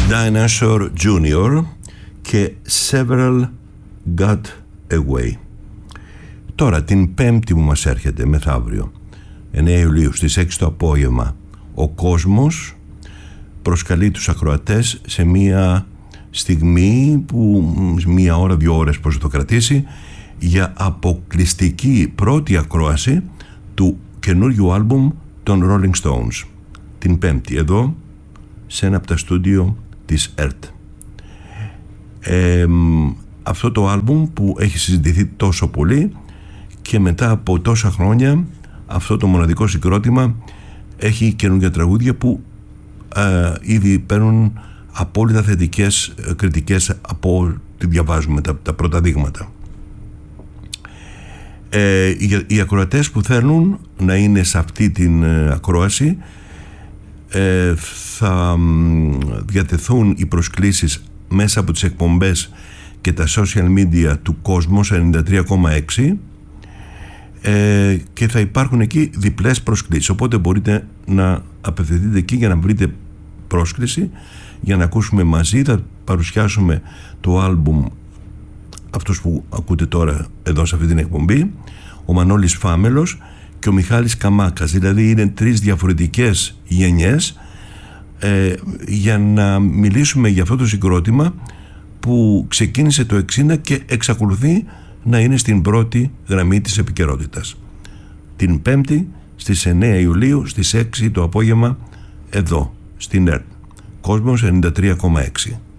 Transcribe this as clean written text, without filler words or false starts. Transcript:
Dinosaur Jr. και Several Got Away. Τώρα την Πέμπτη που μας έρχεται μεθαύριο 9 Ιουλίου στις 6 το απόγευμα, ο κόσμος προσκαλεί τους ακροατές σε μία στιγμή που 1 ώρα, 2 ώρες πώς θα το κρατήσει, για αποκλειστική πρώτη ακρόαση του καινούριου άλμπουμ των Rolling Stones, την Πέμπτη εδώ σε ένα από τα στούντιο της ΕΡΤ. Αυτό το άλμπουμ που έχει συζητηθεί τόσο πολύ και μετά από τόσα χρόνια, αυτό το μοναδικό συγκρότημα έχει καινούργια τραγούδια που ήδη παίρνουν απόλυτα θετικές κριτικές από ό,τι διαβάζουμε τα πρώτα δείγματα. Οι ακροατές που θέλουν να είναι σε αυτή την ακρόαση, θα διατεθούν οι προσκλήσεις μέσα από τις εκπομπές και τα social media του Κόσμος 93,6, και θα υπάρχουν εκεί διπλές προσκλήσεις, οπότε μπορείτε να απευθυνθείτε εκεί για να βρείτε πρόσκληση για να ακούσουμε μαζί. Θα παρουσιάσουμε το άλμπουμ αυτός που ακούτε τώρα εδώ σε αυτή την εκπομπή, ο Μανώλης Φάμελος και ο Μιχάλης Καμάκας, δηλαδή είναι 3 διαφορετικές γενιές, για να μιλήσουμε για αυτό το συγκρότημα που ξεκίνησε το 60 και εξακολουθεί να είναι στην πρώτη γραμμή της επικαιρότητας. Την Πέμπτη στις 9 Ιουλίου στις 6 το απόγευμα εδώ στην ΕΡΤ. Κόσμος 93,6.